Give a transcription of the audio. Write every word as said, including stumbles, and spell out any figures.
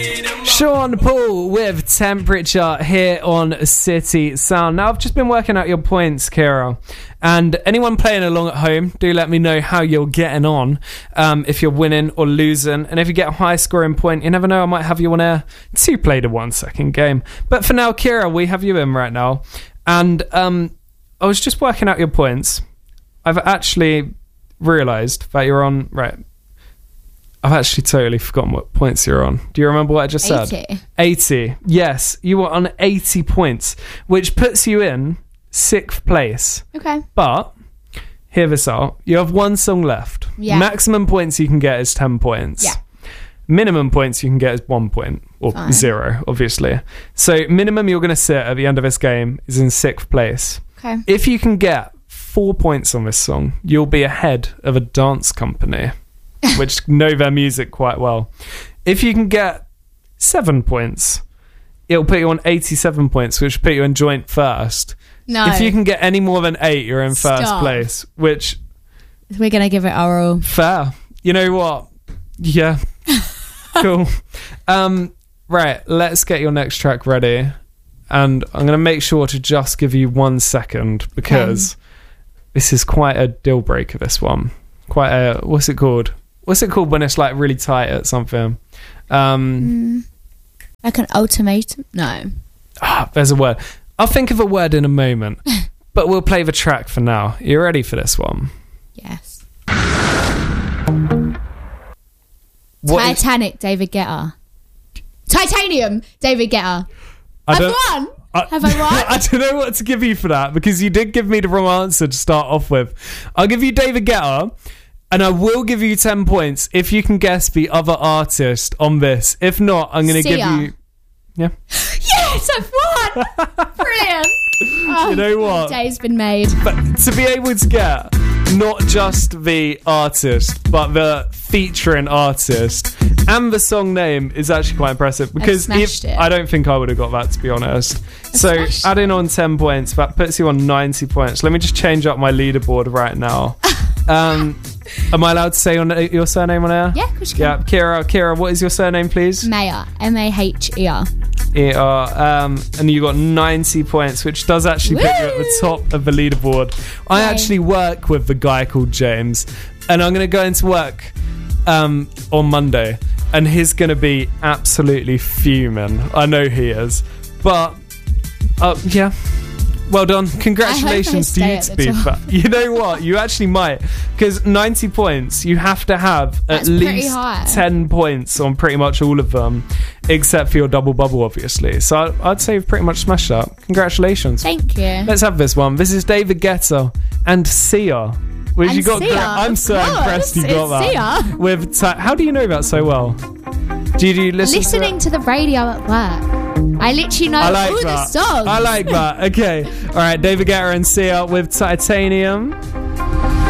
Sean Paul with Temperature here on City Sound. Now, I've just been working out your points, Kira. And anyone playing along at home, do let me know how you're getting on, um, if you're winning or losing. And if you get a high scoring point, you never know, I might have you on air to play the one second game. But for now, Kira, we have you in right now. And um, I was just working out your points. I've actually realised that you're on... Right. I've actually totally forgotten what points you're on. Do you remember what I just said? eighty. eighty. Yes, you were on eighty points, which puts you in sixth place. Okay. But, hear this out. You have one song left. Yeah. Maximum points you can get is ten points. Yeah. Minimum points you can get is one point. Or Fine. zero, obviously. So, minimum you're going to sit at the end of this game is in sixth place. Okay. If you can get four points on this song, you'll be ahead of a dance company, which know their music quite well. If you can get seven points, it'll put you on eighty-seven points, which will put you in joint first. No. If you can get any more than eight, you're in first Stop. place, which... We're going to give it our all. Fair. You know what? Yeah. Cool. Um, right, let's get your next track ready. And I'm going to make sure to just give you one second, because okay. This is quite a deal breaker, this one. Quite a... What's it called? What's it called when it's like really tight at something? Um, mm, like an ultimatum? No. Ah, there's a word. I'll think of a word in a moment, but we'll play the track for now. You ready for this one? Yes. What Titanic, is- David Guetta. Titanium, David Guetta. I I've don't- won. I, Have I won? I don't know what to give you for that, because you did give me the wrong answer to start off with. I'll give you David Guetta. And I will give you ten points if you can guess the other artist on this. If not, I'm going to give you... Yeah. Yes, I've won! Brilliant. Oh, you know what? The day's been made. But to be able to get not just the artist, but the featuring artist and the song name is actually quite impressive, because if, I don't think I would have got that, to be honest. I so adding on ten points, that puts you on ninety points. Let me just change up my leaderboard right now. um... Am I allowed to say your, your surname on air? Yeah, of course you Yeah, can. Kira, Kira, what is your surname, please? Mayer, M A H E R. E R, um, and you got ninety points, which does actually Woo! put you at the top of the leaderboard. I Yay. actually work with the guy called James, and I'm going to go into work um, on Monday, and he's going to be absolutely fuming. I know he is. But, uh, yeah... Well done. Congratulations to you, to be fair. You know what? You actually might. Because ninety points, you have to have That's at least high. ten points on pretty much all of them, except for your double bubble, obviously. So I'd say you've pretty much smashed that. Congratulations. Thank you. Let's have this one. This is David Guetta and Sia. Which and you got Sia. correct. I'm so Of course, impressed you got it's that. Sia. With ta- How do you know that so well? Do you, do you listen Listening to, to the radio at work. I literally know I like all that. the songs. I like that. Okay. All right. David Guetta and Sia with Titanium.